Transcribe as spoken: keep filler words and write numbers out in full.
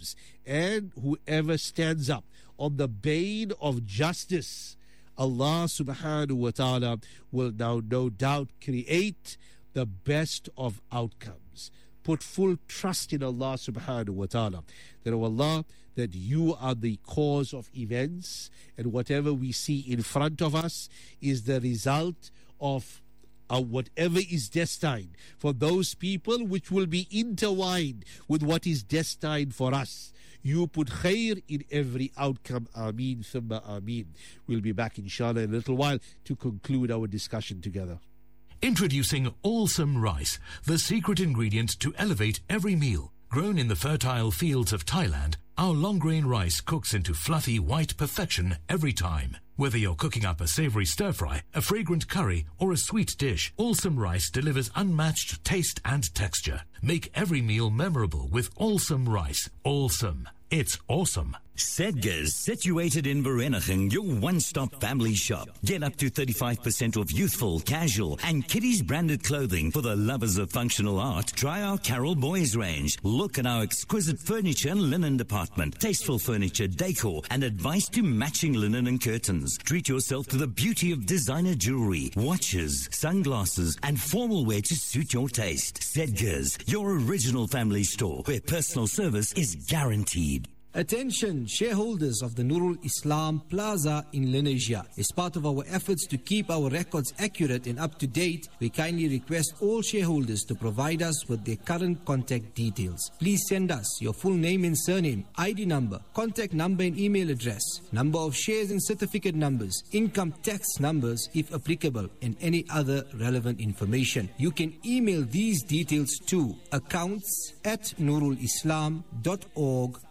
outcomes. And whoever stands up on the bane of justice, Allah subhanahu wa ta'ala will now no doubt create the best of outcomes. Put full trust in Allah subhanahu wa ta'ala, that, oh Allah, that you are the cause of events, and whatever we see in front of us is the result of uh, whatever is destined for those people, which will be intertwined with what is destined for us. You put khair in every outcome. Ameen, thumma ameen. We'll be back inshallah in a little while to conclude our discussion together. Introducing Allsome Rice, the secret ingredient to elevate every meal. Grown in the fertile fields of Thailand, our long-grain rice cooks into fluffy white perfection every time. Whether you're cooking up a savory stir-fry, a fragrant curry, or a sweet dish, Allsome Rice delivers unmatched taste and texture. Make every meal memorable with Allsome Rice. Allsome. It's awesome. Sedgars, situated in Vereeniging, your one-stop family shop. Get up to thirty-five percent off youthful, casual, and kiddies branded clothing. For the lovers of functional art, try our Carol Boys range. Look at our exquisite furniture and linen department. Tasteful furniture, decor, and advice to matching linen and curtains. Treat yourself to the beauty of designer jewelry, watches, sunglasses, and formal wear to suit your taste. Sedgars, your original family store, where personal service is guaranteed. Attention, shareholders of the Nurul Islam Plaza in Lenasia. As part of our efforts to keep our records accurate and up to date, we kindly request all shareholders to provide us with their current contact details. Please send us your full name and surname, I D number, contact number and email address, number of shares and certificate numbers, income tax numbers if applicable, and any other relevant information. You can email these details to accounts at nurulislam dot org